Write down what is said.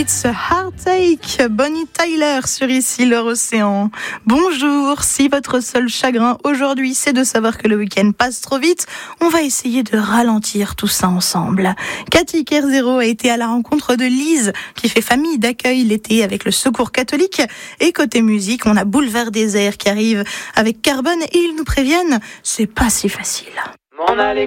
It's a Heartache, Bonnie Tyler sur Ici leur océan. Bonjour, si votre seul chagrin aujourd'hui c'est de savoir que le week-end passe trop vite, on va essayer de ralentir tout ça ensemble. Cathy Kerzero a été à la rencontre de Lise qui fait famille d'accueil l'été avec le Secours catholique. Et côté musique, on a Boulevard Désert qui arrive avec Carbone et ils nous préviennent, c'est pas si facile.